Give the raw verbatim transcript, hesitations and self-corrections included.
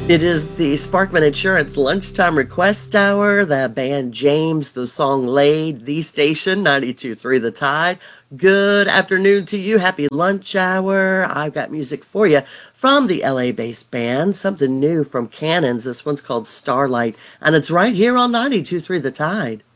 It is the Sparkman Insurance Lunchtime Request Hour. The band James, the song Laid, the station, ninety-two point three The Tide. Good afternoon to you. Happy lunch hour. I've got music for you from the L A-based band, something new from Cannons. This one's called Starlight, and it's right here on ninety-two point three The Tide.